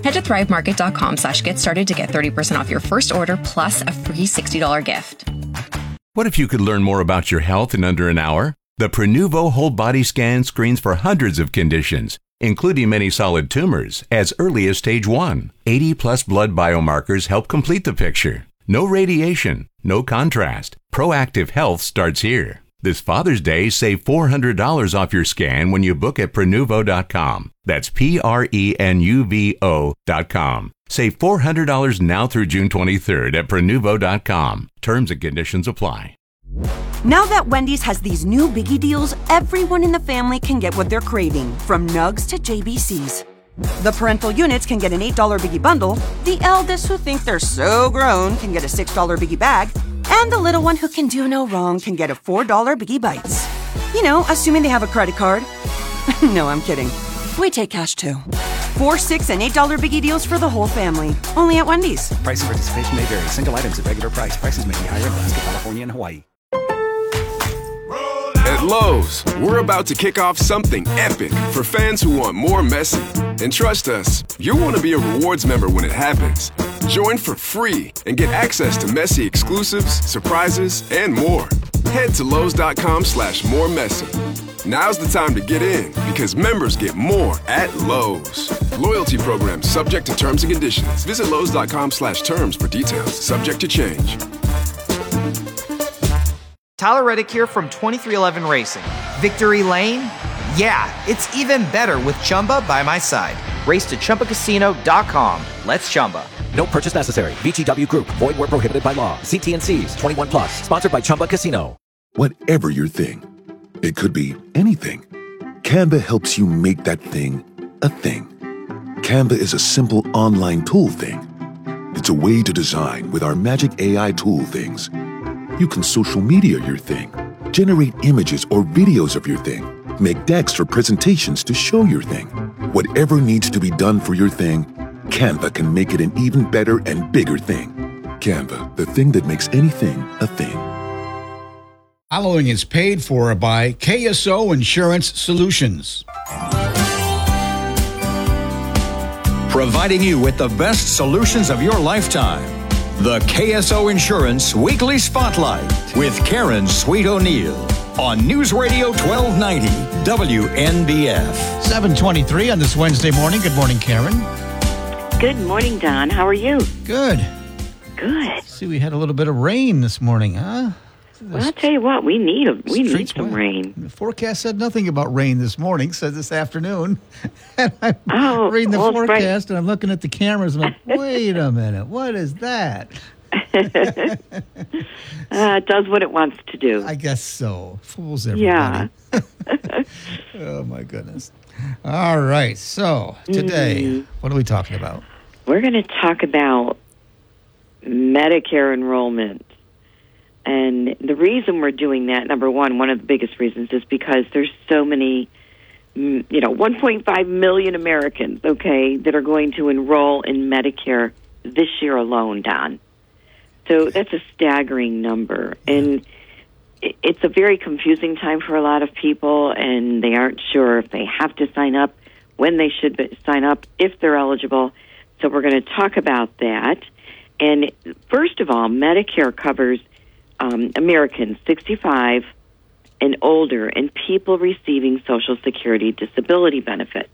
Head to thrivemarket.com/get started to get 30% off your first order plus a free $60 gift. What if you could learn more about your health in under an hour? The Prenuvo Whole Body Scan screens for hundreds of conditions, including many solid tumors, as early as stage 1. 80-plus blood biomarkers help complete the picture. No radiation, no contrast. Proactive health starts here. This Father's Day, save $400 off your scan when you book at Prenuvo.com. That's Prenuvo.com. Save $400 now through June 23rd at Prenuvo.com. Terms and conditions apply. Now that Wendy's has these new biggie deals, everyone in the family can get what they're craving, from nugs to JBCs. The parental units can get an $8 biggie bundle, the eldest who think they're so grown can get a $6 biggie bag, and the little one who can do no wrong can get a $4 biggie bites. You know, assuming they have a credit card. No, I'm kidding. We take cash too. $4, $6, and $8 biggie deals for the whole family. Only at Wendy's. Price and participation may vary. Single items at regular price. Prices may be higher in Alaska, California, and Hawaii. At Lowe's, we're about to kick off something epic for fans who want more Messi. And trust us, you'll want to be a rewards member when it happens. Join for free and get access to Messi exclusives, surprises, and more. Head to Lowe's.com/more Messi. Now's the time to get in because members get more at Lowe's. Loyalty program subject to terms and conditions. Visit Lowe's.com/terms for details. Subject to change. Tyler Reddick here from 2311 Racing. Victory Lane? Yeah, it's even better with Chumba by my side. Race to ChumbaCasino.com. Let's Chumba. No purchase necessary. VGW Group. Void where prohibited by law. See T&Cs. 21 plus. Sponsored by Chumba Casino. Whatever your thing, it could be anything. Canva helps you make that thing a thing. Canva is a simple online tool thing. It's a way to design with our magic AI tool things. You can social media your thing, generate images or videos of your thing, make decks or presentations to show your thing. Whatever needs to be done for your thing, Canva can make it an even better and bigger thing. Canva, the thing that makes anything a thing. Following is paid for by KSO Insurance Solutions. Providing you with the best solutions of your lifetime. The KSO Insurance Weekly Spotlight with Karen Sweet O'Neill on News Radio 1290 WNBF. 7:23 on this Wednesday morning. Good morning, Karen. Good morning, Don. How are you? Good. Good. See, we had a little bit of rain this morning, huh? Well, I'll tell you what, we need some rain. The forecast said nothing about rain this morning, said this afternoon. And I'm reading the forecast, and I'm looking at the cameras, and I'm like, wait a minute, what is that? It does what it wants to do. I guess so. Fools everybody. Yeah. Oh, my goodness. All right, so today, what are we talking about? We're going to talk about Medicare enrollment. And the reason we're doing that, number one of the biggest reasons is because there's so many, 1.5 million Americans, that are going to enroll in Medicare this year alone, Don. So that's a staggering number. And it's a very confusing time for a lot of people, and they aren't sure if they have to sign up, when they should sign up, if they're eligible. So we're going to talk about that. And first of all, Medicare covers Americans 65 and older and people receiving Social Security disability benefits.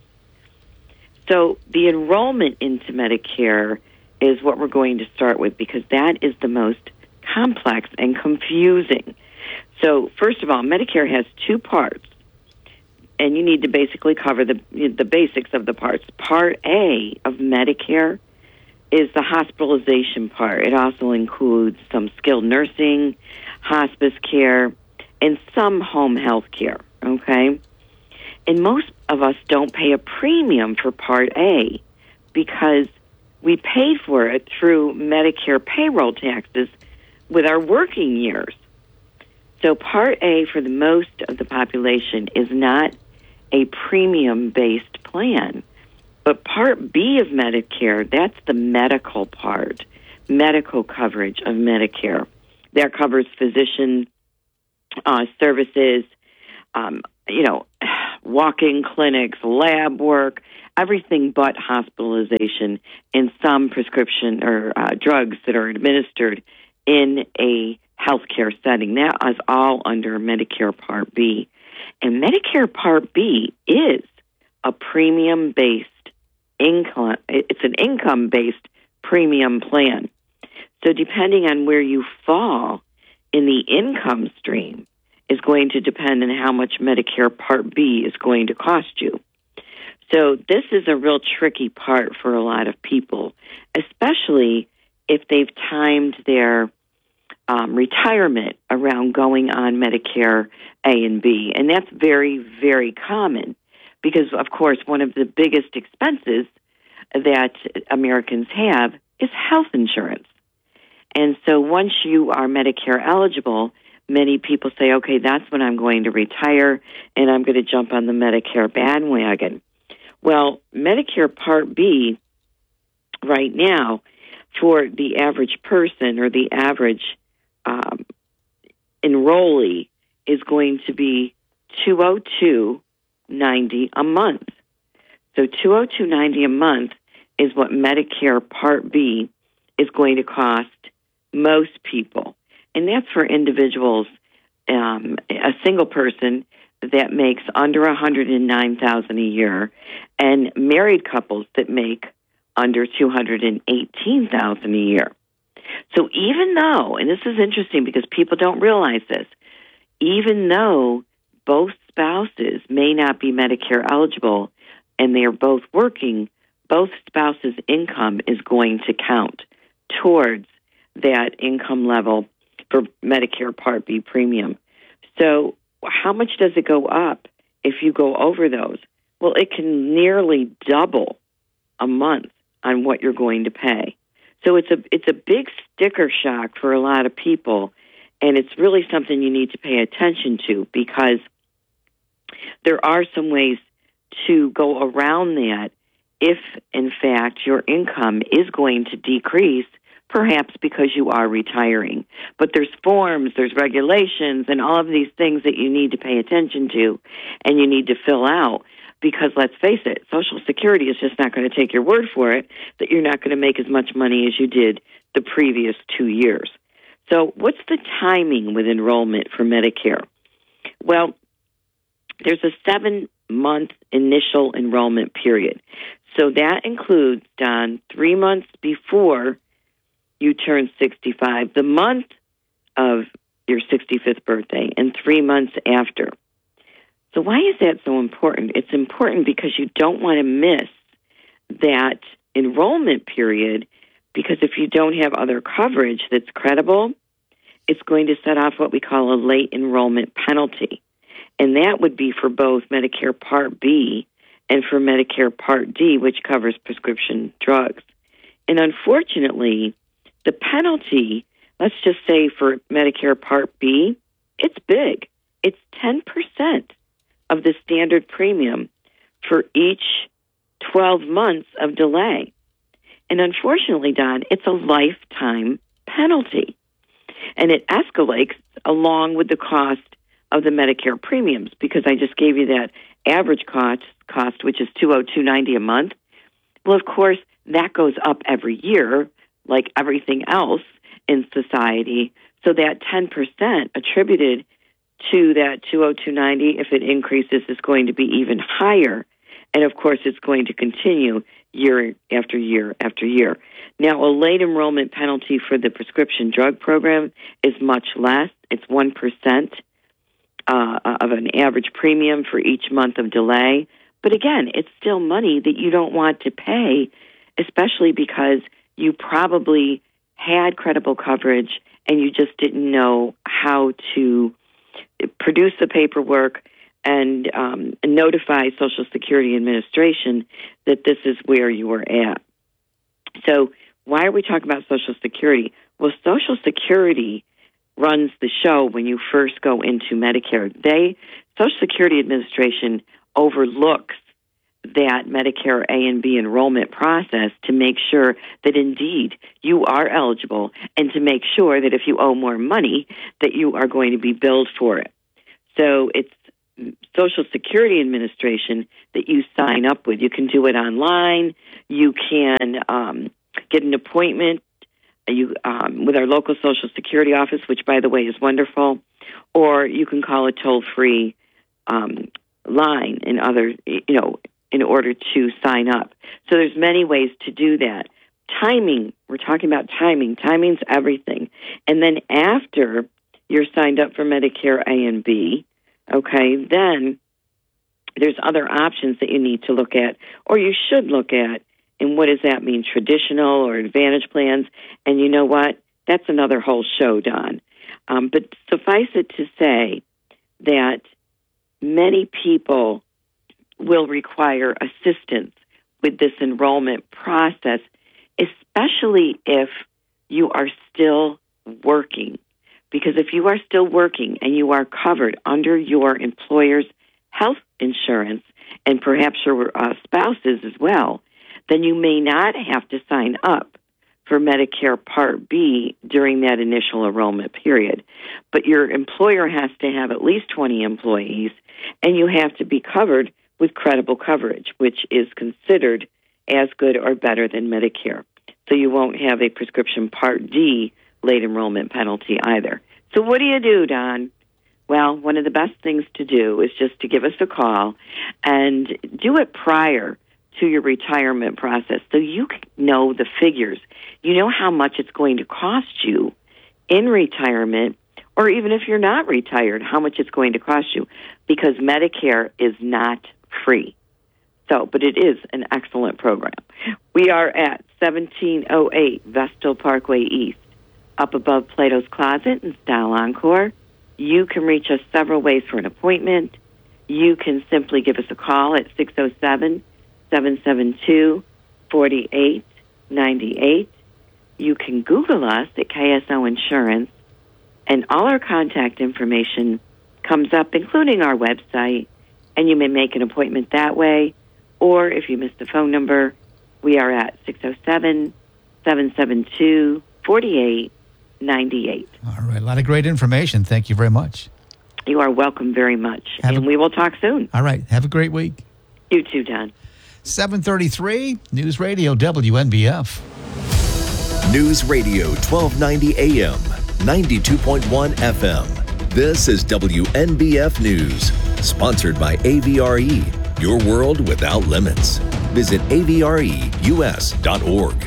So the enrollment into Medicare is what we're going to start with because that is the most complex and confusing. So first of all, Medicare has two parts, and you need to basically cover the basics of the parts. Part A of Medicare is the hospitalization part. It also includes some skilled nursing, hospice care, and some home health care, And most of us don't pay a premium for Part A because we paid for it through Medicare payroll taxes with our working years. So Part A for the most of the population is not a premium-based plan. But Part B of Medicare, that's the medical part, medical coverage of Medicare. That covers physician services, walk-in clinics, lab work, everything but hospitalization and some prescription or drugs that are administered in a healthcare setting. That is all under Medicare Part B. And Medicare Part B is a premium-based income. It's an income-based premium plan. So depending on where you fall in the income stream is going to depend on how much Medicare Part B is going to cost you. So this is a real tricky part for a lot of people, especially if they've timed their retirement around going on Medicare A and B. And that's very, very common because, of course, one of the biggest expenses that Americans have is health insurance. And so once you are Medicare eligible, many people say, okay, that's when I'm going to retire and I'm going to jump on the Medicare bandwagon. Well, Medicare Part B right now for the average person or the average enrollee is going to be $202.90 a month. So $202.90 a month is what Medicare Part B is going to cost most people. And that's for individuals, a single person that makes under $109,000 a year, and married couples that make under $218,000 a year. So even though, and this is interesting because people don't realize this, even though both spouses may not be Medicare eligible and they are both working, both spouses' income is going to count towards that income level for Medicare Part B premium. So how much does it go up if you go over those? Well, it can nearly double a month on what you're going to pay. So it's a big sticker shock for a lot of people, and it's really something you need to pay attention to because there are some ways to go around that if, in fact, your income is going to decrease, perhaps because you are retiring. But there's forms, there's regulations, and all of these things that you need to pay attention to and you need to fill out because, let's face it, Social Security is just not going to take your word for it that you're not going to make as much money as you did the previous 2 years. So what's the timing with enrollment for Medicare? Well, there's a 7-month initial enrollment period. So that includes, Don, 3 months before you turn 65, the month of your 65th birthday, and 3 months after. So why is that so important? It's important because you don't want to miss that enrollment period because if you don't have other coverage that's credible, it's going to set off what we call a late enrollment penalty. And that would be for both Medicare Part B and for Medicare Part D, which covers prescription drugs. And unfortunately, the penalty, let's just say for Medicare Part B, it's big. It's 10% of the standard premium for each 12 months of delay. And unfortunately, Don, it's a lifetime penalty. And it escalates along with the cost of the Medicare premiums because I just gave you that average cost which is $202.90 a month. Well, of course, that goes up every year like everything else in society. So that 10% attributed to that $202.90, if it increases, is going to be even higher. And, of course, it's going to continue year after year after year. Now, a late enrollment penalty for the prescription drug program is much less. It's 1% of an average premium for each month of delay. But, again, it's still money that you don't want to pay, especially because you probably had credible coverage and you just didn't know how to produce the paperwork and notify Social Security Administration that this is where you were at. So why are we talking about Social Security? Well, Social Security runs the show when you first go into Medicare. Social Security Administration overlooks that Medicare A and B enrollment process to make sure that indeed you are eligible and to make sure that if you owe more money that you are going to be billed for it. So it's Social Security Administration that you sign up with. You can do it online. You can get an appointment with our local Social Security office, which, by the way, is wonderful, or you can call a toll-free line in order to sign up. So there's many ways to do that. Timing, we're talking about timing. Timing's everything. And then after you're signed up for Medicare A and B, okay, then there's other options that you need to look at, or you should look at. And what does that mean? Traditional or Advantage plans? And you know what? That's another whole show, Don. But suffice it to say that many people will require assistance with this enrollment process, especially if you are still working. Because if you are still working and you are covered under your employer's health insurance, and perhaps your spouse's as well, then you may not have to sign up for Medicare Part B during that initial enrollment period. But your employer has to have at least 20 employees, and you have to be covered with credible coverage, which is considered as good or better than Medicare. So you won't have a prescription Part D late enrollment penalty either. So what do you do, Don? Well, one of the best things to do is just to give us a call and do it prior to your retirement process so you know the figures. You know how much it's going to cost you in retirement, or even if you're not retired, how much it's going to cost you, because Medicare is not free. So, but it is an excellent program. We are at 1708 Vestal Parkway East, up above Plato's Closet in Style Encore. You can reach us several ways for an appointment. You can simply give us a call at 607-772-4898. You can Google us at KSO Insurance, and all our contact information comes up, including our website, and you may make an appointment that way. Or if you missed the phone number, we are at 607-772-4898. All right, a lot of great information. Thank you very much. You are welcome very much. We will talk soon. All right, have a great week. You too, Don. 733 News Radio WNBF. News Radio 1290 AM, 92.1 FM. This is WNBF News, sponsored by AVRE, your world without limits. Visit avreus.org.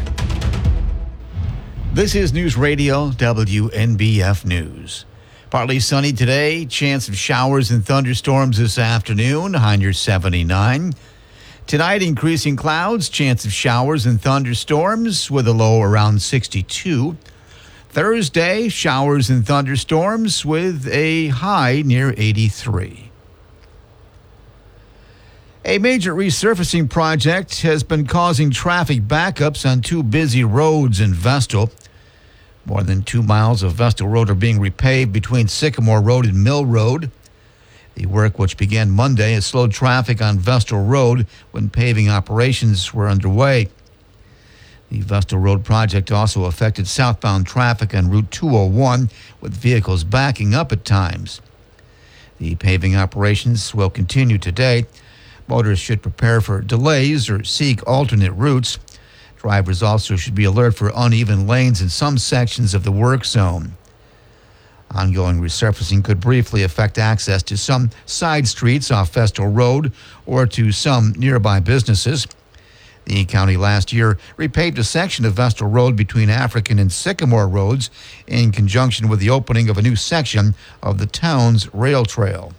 This is News Radio WNBF News. Partly sunny today, chance of showers and thunderstorms this afternoon, high near 79. Tonight, increasing clouds, chance of showers and thunderstorms with a low around 62. Thursday, showers and thunderstorms with a high near 83. A major resurfacing project has been causing traffic backups on two busy roads in Vestal. More than 2 miles of Vestal Road are being repaved between Sycamore Road and Mill Road. The work, which began Monday, has slowed traffic on Vestal Road when paving operations were underway. The Vestal Road project also affected southbound traffic on Route 201, with vehicles backing up at times. The paving operations will continue today. Motorists should prepare for delays or seek alternate routes. Drivers also should be alert for uneven lanes in some sections of the work zone. Ongoing resurfacing could briefly affect access to some side streets off Vestal Road or to some nearby businesses. The county last year repaved a section of Vestal Road between African and Sycamore Roads in conjunction with the opening of a new section of the town's rail trail.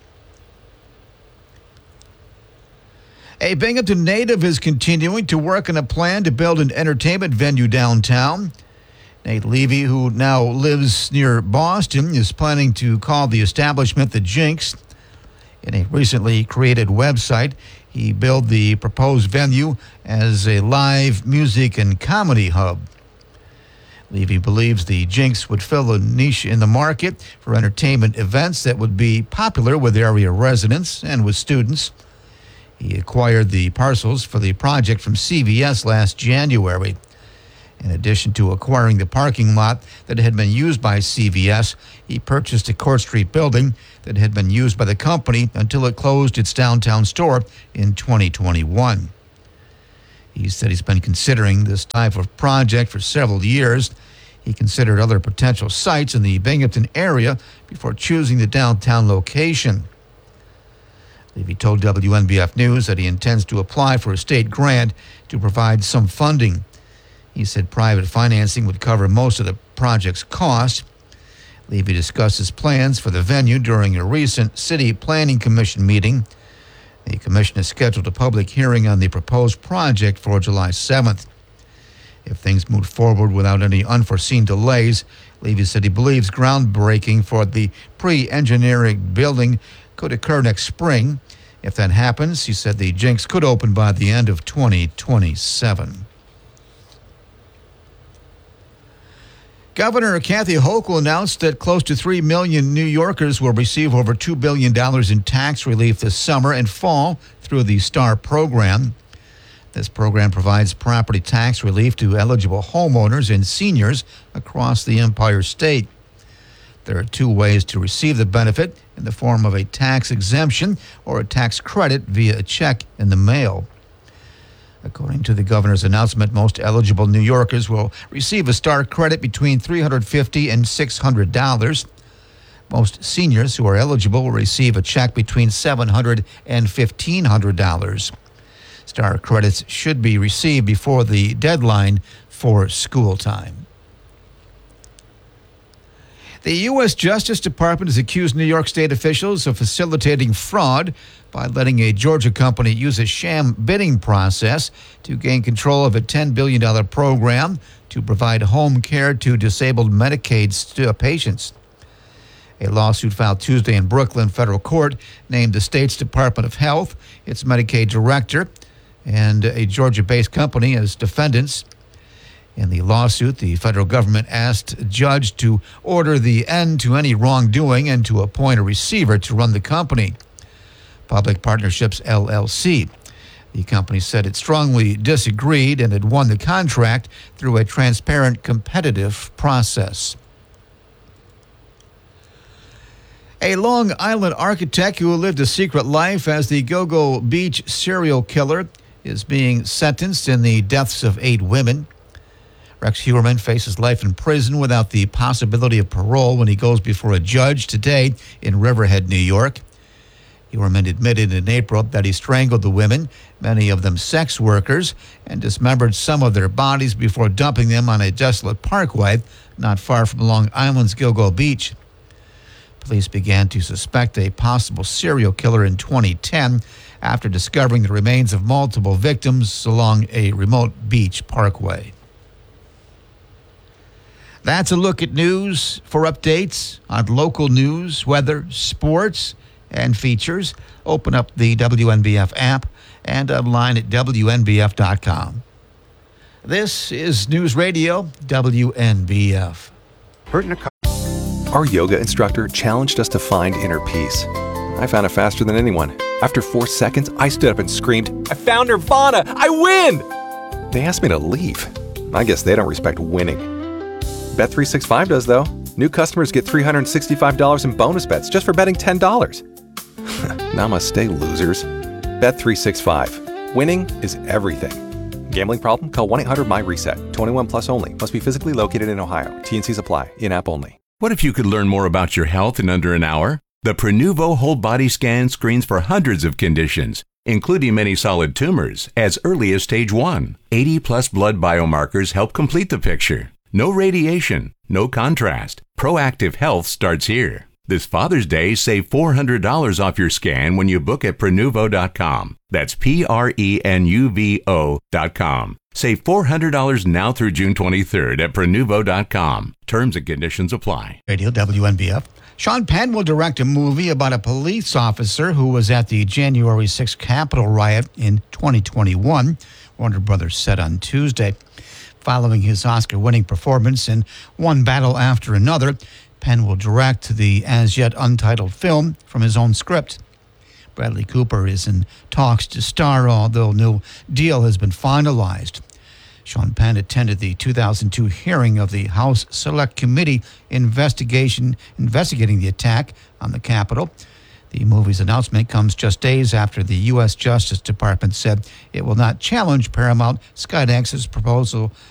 A Binghamton native is continuing to work on a plan to build an entertainment venue downtown. Nate Levy, who now lives near Boston, is planning to call the establishment the Jinx. In a recently created website, he billed the proposed venue as a live music and comedy hub. Levy believes the Jinx would fill a niche in the market for entertainment events that would be popular with area residents and with students. He acquired the parcels for the project from CVS last January. In addition to acquiring the parking lot that had been used by CVS, he purchased a Court Street building that had been used by the company until it closed its downtown store in 2021. He said he's been considering this type of project for several years. He considered other potential sites in the Binghamton area before choosing the downtown location. Levy told WNBF News that he intends to apply for a state grant to provide some funding. He said private financing would cover most of the project's cost. Levy discussed his plans for the venue during a recent City Planning Commission meeting. The commission has scheduled a public hearing on the proposed project for July 7th. If things move forward without any unforeseen delays, Levy said he believes groundbreaking for the pre-engineering building could occur next spring. If that happens, he said the Jinx could open by the end of 2027. Governor Kathy Hochul announced that close to 3 million New Yorkers will receive over $2 billion in tax relief this summer and fall through the STAR program. This program provides property tax relief to eligible homeowners and seniors across the Empire State. There are two ways to receive the benefit, in the form of a tax exemption or a tax credit via a check in the mail. According to the governor's announcement, most eligible New Yorkers will receive a STAR credit between $350 and $600. Most seniors who are eligible will receive a check between $700 and $1,500. STAR credits should be received before the deadline for school time. The U.S. Justice Department has accused New York State officials of facilitating fraud by letting a Georgia company use a sham bidding process to gain control of a $10 billion program to provide home care to disabled Medicaid patients. A lawsuit filed Tuesday in Brooklyn federal court named the state's Department of Health, its Medicaid director, and a Georgia-based company as defendants. In the lawsuit, the federal government asked a judge to order the end to any wrongdoing and to appoint a receiver to run the company, Public Partnerships, LLC. The company said it strongly disagreed and had won the contract through a transparent, competitive process. A Long Island architect who lived a secret life as the Go-Go Beach serial killer is being sentenced in the deaths of 8 women. Rex Heuermann faces life in prison without the possibility of parole when he goes before a judge today in Riverhead, New York. Heuermann admitted in April that he strangled the women, many of them sex workers, and dismembered some of their bodies before dumping them on a desolate parkway not far from Long Island's Go-Go Beach. Police began to suspect a possible serial killer in 2010 after discovering the remains of multiple victims along a remote beach parkway. That's a look at news. For updates on local news, weather, sports, and features, open up the WNBF app and online at WNBF.com. This is News Radio, WNBF. Our yoga instructor challenged us to find inner peace. I found it faster than anyone. After 4 seconds, I stood up and screamed, "I found Nirvana! I win!" They asked me to leave. I guess they don't respect winning. Bet365 does, though. New customers get $365 in bonus bets just for betting $10. Namaste, losers. Bet365. Winning is everything. Gambling problem? Call 1-800-MY-RESET. 21 plus only. Must be physically located in Ohio. T&Cs apply. In-app only. What if you could learn more about your health in under an hour? The Prenuvo whole body scan screens for hundreds of conditions, including many solid tumors, as early as stage 1. 80-plus blood biomarkers help complete the picture. No radiation, no contrast. Proactive health starts here. This Father's Day, save $400 off your scan when you book at Prenuvo.com. That's Prenuvo.com. Save $400 now through June 23rd at Prenuvo.com. Terms and conditions apply. Radio WNBF. Sean Penn will direct a movie about a police officer who was at the January 6th Capitol riot in 2021, Warner Brothers said on Tuesday. Following his Oscar-winning performance in One Battle After Another, Penn will direct the as-yet untitled film from his own script. Bradley Cooper is in talks to star, although no deal has been finalized. Sean Penn attended the 2002 hearing of the House Select Committee investigating the attack on the Capitol. The movie's announcement comes just days after the U.S. Justice Department said it will not challenge Paramount Skydex's proposal